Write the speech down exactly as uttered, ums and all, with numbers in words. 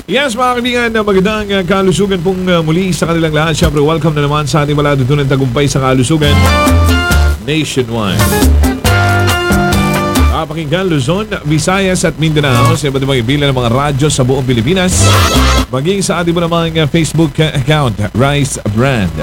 Yes, mga kaibigan, uh, magandang uh, kalusugan pong uh, muli sa kanilang lahat. Siyempre, welcome na naman sa ating maladutunan tagumpay sa kalusugan nationwide. Pakinggan Luzon, Visayas at Mindanao sa iba't ibang ibilan ng mga radyo sa buong Pilipinas. Maging sa ating po namang uh, Facebook account, Rice Brand.